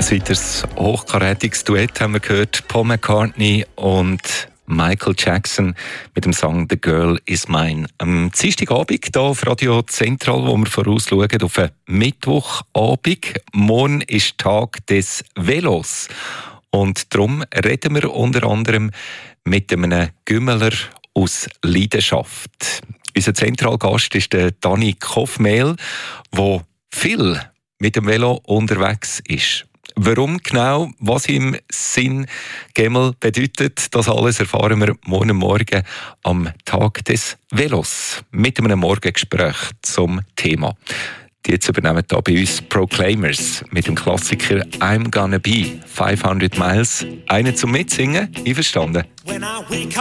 Ein weiteres hochkarätiges Duett haben wir gehört. Paul McCartney und Michael Jackson mit dem Song «The Girl Is Mine». Am Dienstagabend hier auf Radio Zentral, wo wir vorausschauen auf einen Mittwochabend. Morgen ist Tag des Velos. Und darum reden wir unter anderem mit einem Gümmeler aus Leidenschaft. Unser Zentralgast ist der Dani Kofmehl, der viel mit dem Velo unterwegs ist. Warum genau, was im Sinn Gemmel bedeutet, das alles erfahren wir morgen am Tag des Velos mit einem Morgengespräch zum Thema. Die jetzt übernehmen hier bei uns Proclaimers mit dem Klassiker «I'm Gonna Be 500 Miles». Einen zum Mitsingen, einverstanden?